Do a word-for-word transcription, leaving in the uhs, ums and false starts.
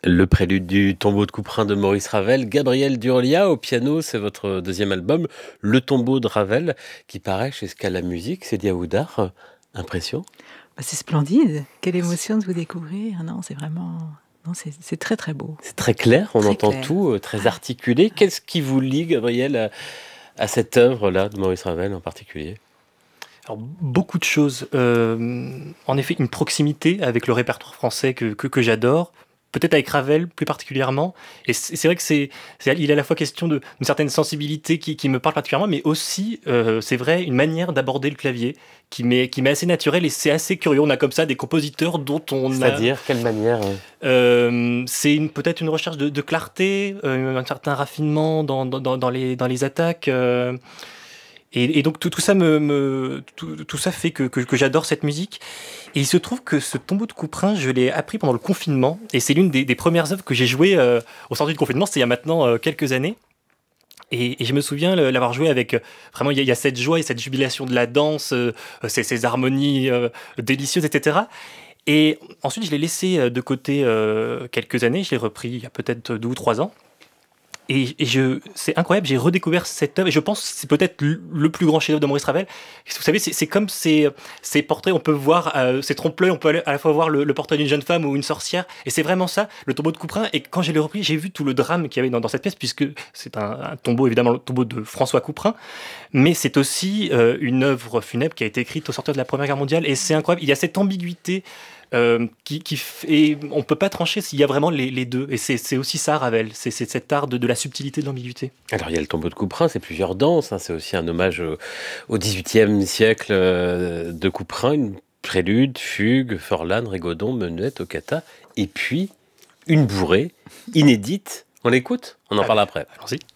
Le prélude du tombeau de Couperin de Maurice Ravel, Gabriel Durolia au piano, c'est votre deuxième album, Le tombeau de Ravel, qui paraît chez Scala Musique, c'est Diaoudar. Impression? Bah, c'est splendide, quelle émotion de vous découvrir. Non, c'est vraiment... Non, c'est, c'est très très beau. C'est très clair, on Très entend clair. tout, euh, très articulé. Qu'est-ce qui vous lie, Gabriel, à, à cette œuvre-là de Maurice Ravel en particulier? Alors, beaucoup de choses. Euh, en effet, une proximité avec le répertoire français que, que, que j'adore. Peut-être avec Ravel plus particulièrement. Et c'est, c'est vrai que c'est, c'est, il est à la fois question de, d'une certaine sensibilité qui, qui me parle particulièrement, mais aussi, euh, c'est vrai, une manière d'aborder le clavier qui m'est, qui m'est assez naturelle et c'est assez curieux. On a comme ça des compositeurs dont on a... C'est-à-dire, quelle manière hein Euh, c'est une, peut-être une recherche de, de clarté, euh, un certain raffinement dans, dans, dans, les, dans les attaques. Euh, et, et donc tout, tout ça me, me tout, tout ça fait que, que, que j'adore cette musique. Et il se trouve que ce tombeau de Couperin, je l'ai appris pendant le confinement. Et c'est l'une des, des premières œuvres que j'ai jouées euh, au sortir du confinement. C'était il y a maintenant euh, quelques années. Et, et je me souviens l'avoir joué avec euh, vraiment il y, a, il y a cette joie et cette jubilation de la danse, euh, ces, ces harmonies euh, délicieuses, et cetera. Et ensuite, je l'ai laissé de côté euh, quelques années. Je l'ai repris il y a peut-être deux ou trois ans. Et, et je, c'est incroyable, j'ai redécouvert cette œuvre. Et je pense que c'est peut-être le, le plus grand chef-d'œuvre de Maurice Ravel. Vous savez, c'est, c'est comme ces, ces portraits, on peut voir euh, ces trompe-l'œil, on peut à la fois voir le, le portrait d'une jeune femme ou une sorcière. Et c'est vraiment ça, le tombeau de Couperin. Et quand je l'ai repris, j'ai vu tout le drame qu'il y avait dans, dans cette pièce, puisque c'est un, un tombeau, évidemment, le tombeau de François Couperin. Mais c'est aussi euh, une œuvre funèbre qui a été écrite au sortir de la Première Guerre mondiale. Et c'est incroyable, il y a cette ambiguïté. Euh, qui, qui f... et on peut pas trancher s'il y a vraiment les, les deux. Et c'est, c'est aussi ça, Ravel. C'est, c'est cet art de, de la subtilité, de l'ambiguïté. Alors, il y a le tombeau de Couperin, c'est plusieurs danses. Hein, c'est aussi un hommage au, au dix-huitième siècle euh, de Couperin, une prélude, fugue, Forlane, Rigaudon, Menuet, Toccata, et puis une bourrée inédite. On l'écoute? On en Allez, parle après. Allons-y.